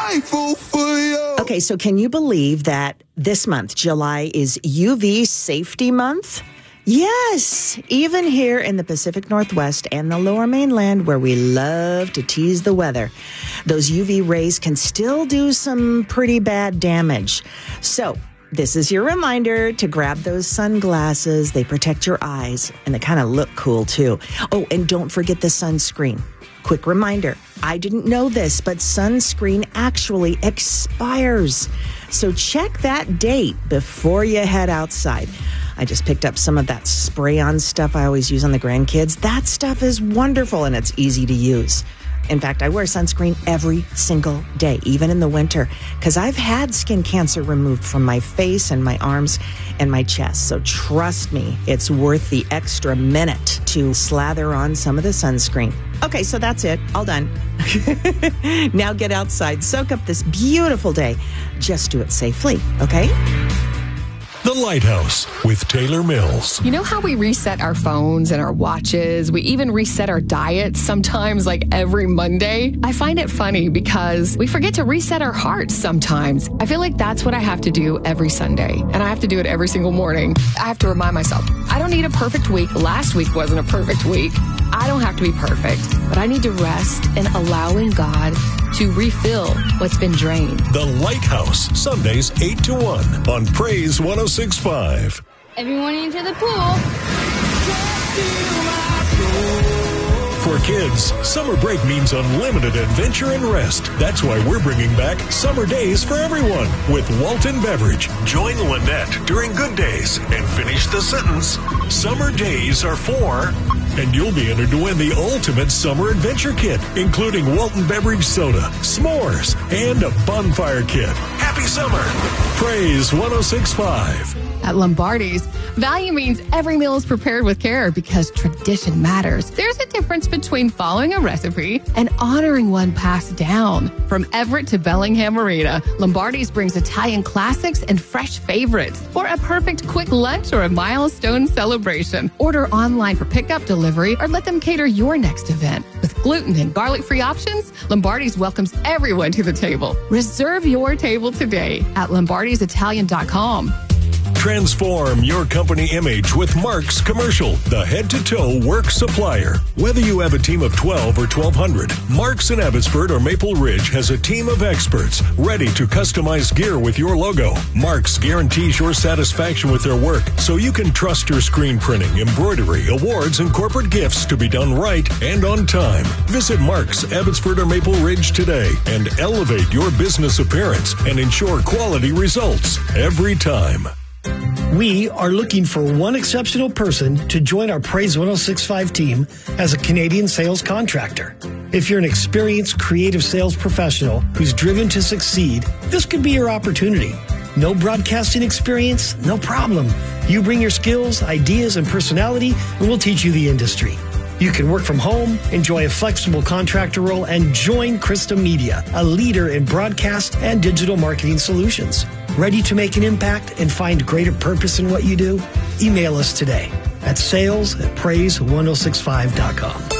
grateful for you. Okay, so can you believe that this month, July, is UV Safety Month? Yes, even here in the Pacific Northwest and the Lower Mainland, where we love to tease the weather, those UV rays can still do some pretty bad damage. So this is your reminder to grab those sunglasses. They protect your eyes, and they kind of look cool, too. Oh, and don't forget the sunscreen. Quick reminder, I didn't know this, but sunscreen actually expires. So check that date before you head outside. I just picked up some of that spray-on stuff I always use on the grandkids. That stuff is wonderful, and it's easy to use. In fact, I wear sunscreen every single day, even in the winter, because I've had skin cancer removed from my face and my arms and my chest. So trust me, it's worth the extra minute to slather on some of the sunscreen. Okay, so that's it. All done. Now get outside, soak up this beautiful day. Just do it safely, okay? The Lighthouse with Taylor Mills. You know how we reset our phones and our watches? We even reset our diets sometimes, like every Monday. I find it funny because we forget to reset our hearts sometimes. I feel like that's what I have to do every Sunday, and I have to do it every single morning. I have to remind myself, I don't need a perfect week. Last week wasn't a perfect week. I don't have to be perfect, but I need to rest in allowing God to refill what's been drained. The Lighthouse, Sundays 8 to 1 on Praise 106.5. Everyone into the pool. For kids, summer break means unlimited adventure and rest. That's why we're bringing back Summer Days for Everyone with Walton Beverage. Join Lynette during Good Days and finish the sentence. Summer Days are for... And you'll be entered to win the ultimate summer adventure kit, including Walton Beverage soda, s'mores, and a bonfire kit. Happy summer! Praise 106.5. At Lombardi's, value means every meal is prepared with care because tradition matters. There's a difference between following a recipe and honoring one passed down. From Everett to Bellingham Marina, Lombardi's brings Italian classics and fresh favorites for a perfect quick lunch or a milestone celebration. Order online for pickup, delivery, or let them cater your next event. With gluten and garlic-free options, Lombardi's welcomes everyone to the table. Reserve your table today at lombardisitalian.com. Transform your company image with Mark's Commercial, the head-to-toe work supplier. Whether you have a team of 12 or 1,200, Mark's in Abbotsford or Maple Ridge has a team of experts ready to customize gear with your logo. Mark's guarantees your satisfaction with their work, so you can trust your screen printing, embroidery, awards, and corporate gifts to be done right and on time. Visit Mark's, Abbotsford or Maple Ridge today and elevate your business appearance and ensure quality results every time. We are looking for one exceptional person to join our Praise 106.5 team as a Canadian sales contractor. If you're an experienced creative sales professional who's driven to succeed, this could be your opportunity. No broadcasting experience? No problem. You bring your skills, ideas, and personality, and we'll teach you the industry. You can work from home, enjoy a flexible contractor role, and join Krista Media, a leader in broadcast and digital marketing solutions. Ready to make an impact and find greater purpose in what you do? Email us today at sales@praise1065.com.